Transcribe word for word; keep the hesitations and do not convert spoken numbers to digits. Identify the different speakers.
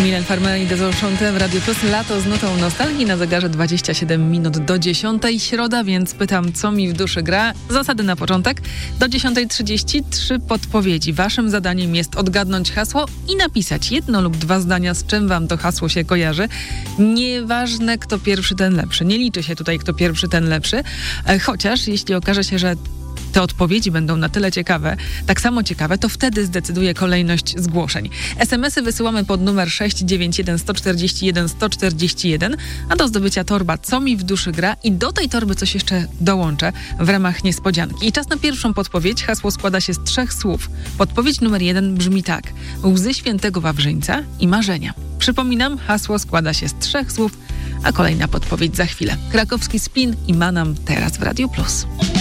Speaker 1: Milen Farmer i Dezo Chante w Radio Plus. Lato z nutą nostalgii na zegarze dwadzieścia siedem minut do dziesiątej. Środa, więc pytam, co mi w duszy gra. Zasady na początek. Do dziesiątej trzydzieści trzy podpowiedzi. Waszym zadaniem jest odgadnąć hasło i napisać jedno lub dwa zdania, z czym wam to hasło się kojarzy. Nieważne, kto pierwszy, ten lepszy. Nie liczy się tutaj, kto pierwszy, ten lepszy. Chociaż jeśli okaże się, że te odpowiedzi będą na tyle ciekawe, tak samo ciekawe, to wtedy zdecyduje kolejność zgłoszeń. es em esy wysyłamy pod numer sześć dziewięć jeden jeden cztery jeden jeden cztery jeden, a do zdobycia torba Co mi w duszy gra i do tej torby coś jeszcze dołączę w ramach niespodzianki. I czas na pierwszą podpowiedź. Hasło składa się z trzech słów. Podpowiedź numer jeden brzmi tak. Łzy świętego Wawrzyńca i marzenia. Przypominam, hasło składa się z trzech słów, a kolejna podpowiedź za chwilę. Krakowski Spin i Manam teraz w Radio Plus.